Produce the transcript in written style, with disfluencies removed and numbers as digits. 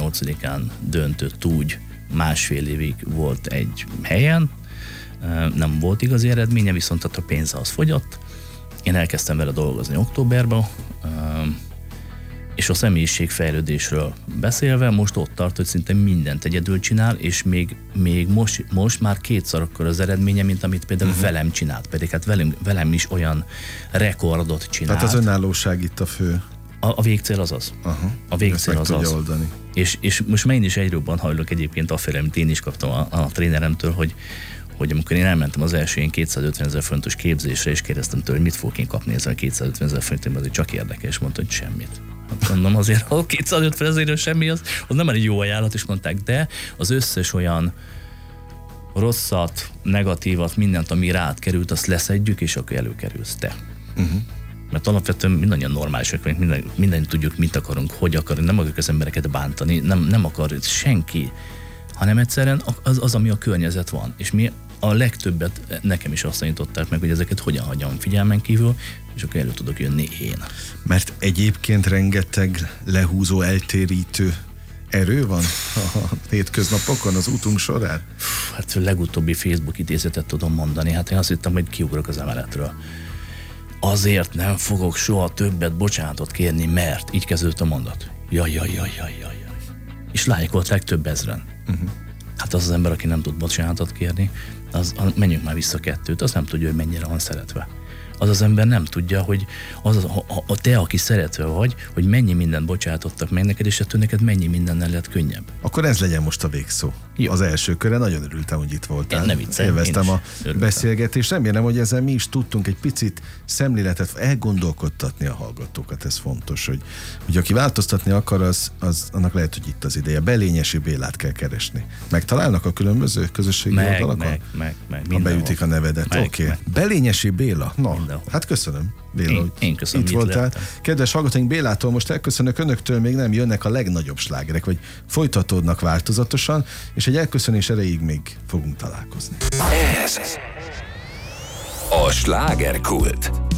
18-án döntött úgy, másfél évig volt egy helyen, nem volt igazi eredménye, viszont a pénze az fogyott. Én elkezdtem vele dolgozni októberben, és a személyiségfejlődésről beszélve most ott tart, hogy szinte mindent egyedül csinál, és még most már kétszer akkor az eredménye, mint amit például velem csinált. Pedig hát velem is olyan rekordot csinált. Tehát az önállóság itt a fő. A végcél az az. Aha. A végcél az az. Oldani. És most már én is egyre jobban hajlok egyébként affelé, amit én is kaptam a tréneremtől, hogy amikor én elmentem az első ilyen 250 000 forintos képzésre, és kérdeztem tőle, hogy mit fogok én kapni ezzel a 250 000 forintért, azért csak érdekes, mondta, hogy semmit. Hát mondom, azért a 250 000 semmi, az nem elég jó ajánlat, és mondták, de az összes olyan rosszat, negatívat, mindent, ami rád került, azt leszedjük, és akkor előkerülsz te. Mert alapvetően mindannyian normálisak vagyunk, minden tudjuk, mit akarunk, hogy akarunk, nem akarjuk az embereket bántani, nem akar senki, hanem egyszerűen az, ami a környezet van. És mi a legtöbbet nekem is azt tanították meg, hogy ezeket hogyan hagyjam figyelmen kívül, és akkor elő tudok jönni én. Mert egyébként rengeteg lehúzó, eltérítő erő van a hétköznapokon, az útunk során? Hát a legutóbbi Facebook idézetet tudom mondani, hát én azt hittem, hogy kiugrok az emeletről. Azért nem fogok soha többet bocsánatot kérni, mert így kezdődött a mondat. Jaj. És lájkolták több ezren. Hát az ember, aki nem tud bocsánatot kérni, menjünk már vissza kettőt, az nem tudja, hogy mennyire van szeretve. Az ember nem tudja, hogy te, aki szeretve vagy, hogy mennyi mindent bocsátottak meg neked, és ettől neked mennyi mindennel lett könnyebb. Akkor ez legyen most a végszó. Jó. Az első körre nagyon örültem, hogy itt voltál. Ne viccelj, élveztem a beszélgetést. Remélem, hogy ezzel mi is tudtunk egy picit szemléletet elgondolkodtatni a hallgatókat. Ez fontos, hogy aki változtatni akar, az annak lehet, hogy itt az ideje. Belényesi Bélát kell keresni. Megtalálnak a különböző közösségi oldalakon? Meg. Ha beütik a nevedet. Oké. Belényesi Béla. Na, hát köszönöm, Béla, én köszönöm, itt voltál. Kedves hallgatóink, Bélától most elköszönök, önöktől még nem jönnek a legnagyobb slágerek, vagy folytatódnak változatosan, és egy elköszönés erejéig még fogunk találkozni. Ez a slágerkult.